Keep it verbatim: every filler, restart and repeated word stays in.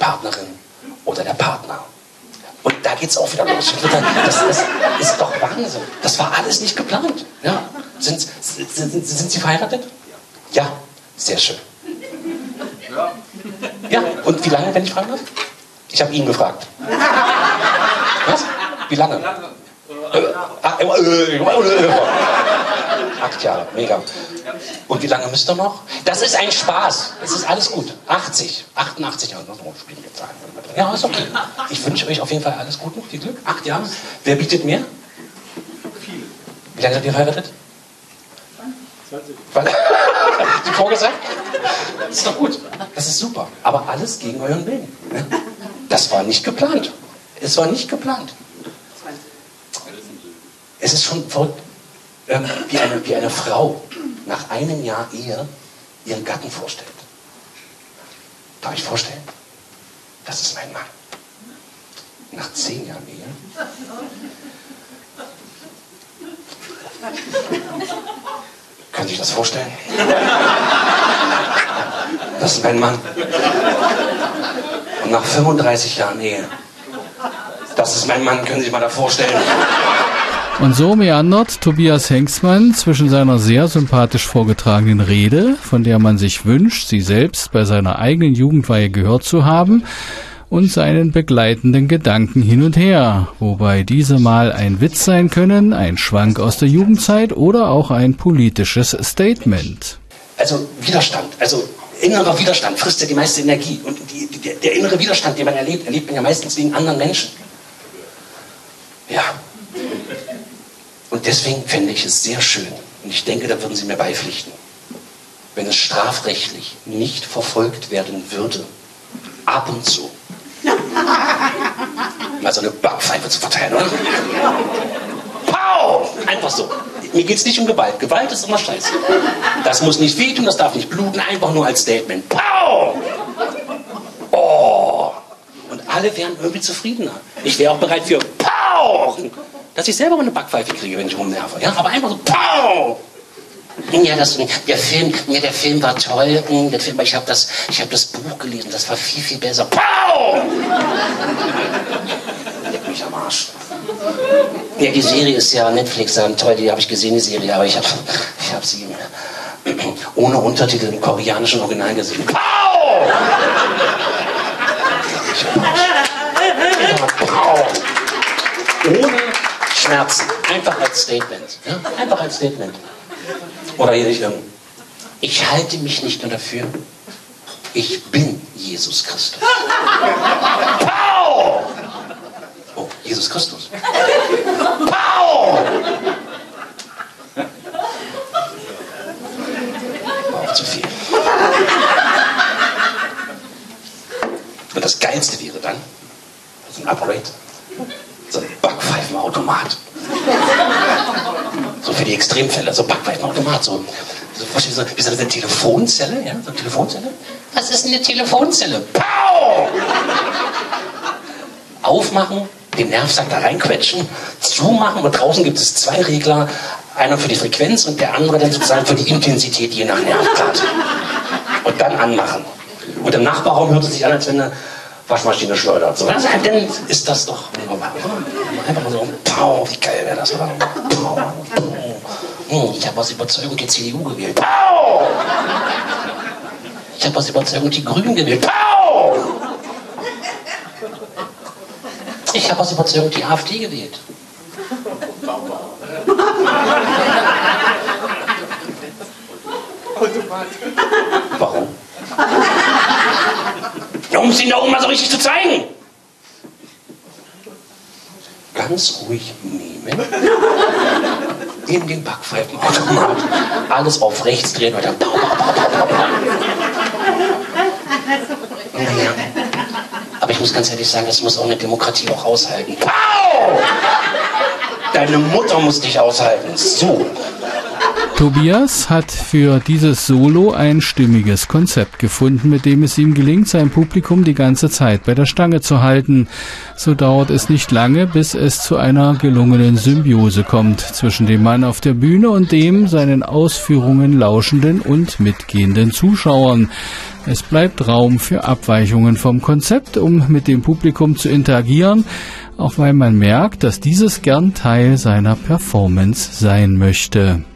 Partnerin oder der Partner. Und da geht's auch wieder los. Das, das ist doch Wahnsinn. Das war alles nicht geplant. Ja. Sind, sind, sind Sie verheiratet? Ja, sehr schön. Ja, und wie lange, wenn ich fragen darf? Ich habe ihn gefragt. Was? Wie lange? Äh, äh, äh, Acht Jahre, mega. Und wie lange müsst ihr noch? Das ist ein Spaß. Es ist alles gut. achtzig, achtundachtzig Jahre. Ja, ist okay. Ich wünsche euch auf jeden Fall alles Gute, viel Glück. Acht Jahre. Wer bietet mehr? Viele. Wie lange seid ihr verheiratet? zwanzig. Die vorgesagt? Das ist doch gut. Das ist super. Aber alles gegen euren Willen. Das war nicht geplant. Es war nicht geplant. Es ist schon verrückt, ähm, wie, eine, wie eine Frau nach einem Jahr Ehe ihren Gatten vorstellt. Darf ich vorstellen? Das ist mein Mann. Nach zehn Jahren Ehe. Können Sie sich das vorstellen? Das ist mein Mann. Und nach fünfunddreißig Jahren Ehe. Das ist mein Mann, können Sie sich mal da vorstellen. Und so meandert Tobias Hengstmann zwischen seiner sehr sympathisch vorgetragenen Rede, von der man sich wünscht, sie selbst bei seiner eigenen Jugendweihe gehört zu haben, und seinen begleitenden Gedanken hin und her, wobei diese mal ein Witz sein können, ein Schwank aus der Jugendzeit oder auch ein politisches Statement. Also Widerstand, also innerer Widerstand frisst ja die meiste Energie. Und die, die, der innere Widerstand, den man erlebt, erlebt man ja meistens wegen anderen Menschen. Ja. Und deswegen fände ich es sehr schön, und ich denke, da würden Sie mir beipflichten, wenn es strafrechtlich nicht verfolgt werden würde, ab und zu mal so eine Backpfeife zu verteilen, oder? Pow! Einfach so. Mir geht es nicht um Gewalt. Gewalt ist immer scheiße. Das muss nicht wehtun, das darf nicht bluten, einfach nur als Statement. Pow! Oh! Und alle wären irgendwie zufriedener. Ich wäre auch bereit für Pow! Dass ich selber mal eine Backpfeife kriege, wenn ich rumnerve. Ja? Aber einfach so Pow! Ja, das, der Film, ja, der Film war toll. Der Film, ich habe das, ich hab das Buch gelesen, das war viel, viel besser. Pow! Leck mich am Arsch. Ja, die Serie ist ja Netflix, toll, die habe ich gesehen, die Serie, aber ich habe ich hab sie ohne Untertitel im koreanischen Original gesehen. Pow! Pow! Ohne Schmerzen. Einfach als Statement. Ja? Einfach als Statement. Oder hier nicht irgendwo. Ich halte mich nicht nur dafür. Ich bin Jesus Christus. Pow! Oh, Jesus Christus. Pow! War auch zu viel. Und das Geilste wäre dann, so ein Upgrade, so ein Backpfeifenautomat. So für die Extremfälle, so Backpfeifenautomat, so, so, so wie so eine Telefonzelle, ja, so eine Telefonzelle. Was ist eine Telefonzelle? Pow! Aufmachen, den Nervsack da reinquetschen, zumachen und draußen gibt es zwei Regler, einer für die Frequenz und der andere dann sozusagen für die Intensität, je nach Nervgrad. Und dann anmachen. Und im Nachbarraum hört es sich an, als wenn eine Waschmaschine schleudert. So, also, dann ist das doch wunderbar. Einfach so, pow, wie geil wäre das, oder? Pow, pow. Ich habe aus Überzeugung die C D U gewählt. Pow! Ich habe aus Überzeugung die Grünen gewählt. Pow! Ich habe aus Überzeugung die AfD gewählt. Warum? Ja, um es Ihnen da oben mal so richtig zu zeigen. Ganz ruhig nehmen. In den Backpfeifenautomat. Alles auf rechts drehen und dann. Naja. Aber ich muss ganz ehrlich sagen, das muss auch eine Demokratie auch aushalten. Pow! Deine Mutter muss dich aushalten. So. Tobias hat für dieses Solo ein stimmiges Konzept gefunden, mit dem es ihm gelingt, sein Publikum die ganze Zeit bei der Stange zu halten. So dauert es nicht lange, bis es zu einer gelungenen Symbiose kommt zwischen dem Mann auf der Bühne und dem seinen Ausführungen lauschenden und mitgehenden Zuschauern. Es bleibt Raum für Abweichungen vom Konzept, um mit dem Publikum zu interagieren, auch weil man merkt, dass dieses gern Teil seiner Performance sein möchte.